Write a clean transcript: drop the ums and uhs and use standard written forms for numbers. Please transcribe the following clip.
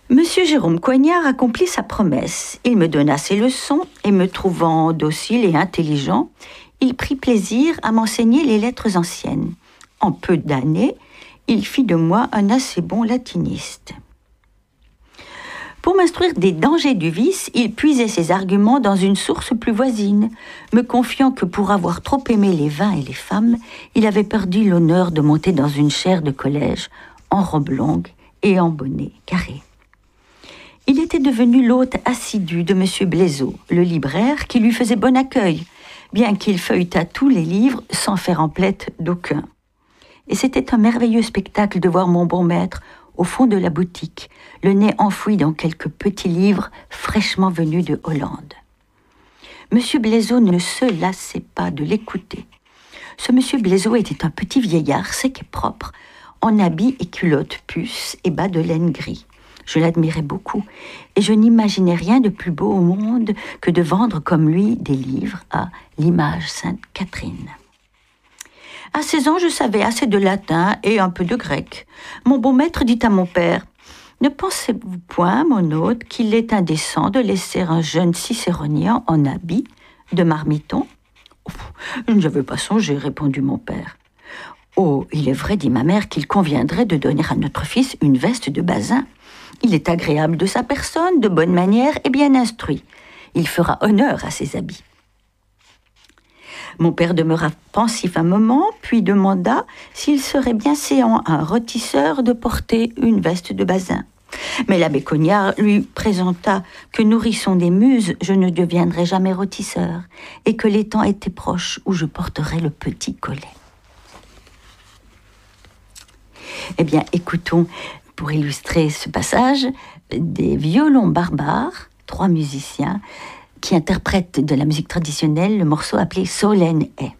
Monsieur Jérôme Coignard accomplit sa promesse. Il me donna ses leçons et me trouvant docile et intelligent, il prit plaisir à m'enseigner les lettres anciennes. En peu d'années, il fit de moi un assez bon latiniste. Pour m'instruire des dangers du vice, il puisait ses arguments dans une source plus voisine, me confiant que pour avoir trop aimé les vins et les femmes, il avait perdu l'honneur de monter dans une chaire de collège en robe longue et en bonnet carré. Il était devenu l'hôte assidu de M. Blaiseau, le libraire, qui lui faisait bon accueil, bien qu'il feuilletât tous les livres sans faire emplette d'aucun. Et c'était un merveilleux spectacle de voir mon bon maître au fond de la boutique, le nez enfoui dans quelques petits livres fraîchement venus de Hollande. M. Blaiseau ne se lassait pas de l'écouter. Ce M. Blaiseau était un petit vieillard sec et propre, en habits et culottes puces et bas de laine gris. Je l'admirais beaucoup et je n'imaginais rien de plus beau au monde que de vendre comme lui des livres à l'image Sainte-Catherine. À 16 ans, je savais assez de latin et un peu de grec. Mon bon maître dit à mon père « Ne pensez-vous point, mon hôte, qu'il est indécent de laisser un jeune cicéronien en habit de marmiton ?»« Je n'avais pas songé, répondit mon père. « Oh, il est vrai, dit ma mère, qu'il conviendrait de donner à notre fils une veste de basin. Il est agréable de sa personne, de bonne manière et bien instruit. Il fera honneur à ses habits. » Mon père demeura pensif un moment, puis demanda s'il serait bien séant à un rôtisseur de porter une veste de basin. Mais l'abbé Coignard lui présenta que nourrisson des muses, je ne deviendrai jamais rôtisseur, et que les temps étaient proches où je porterais le petit collet. Eh bien, écoutons, pour illustrer ce passage, des violons barbares, 3 musiciens, qui interprètent de la musique traditionnelle le morceau appelé Solène est.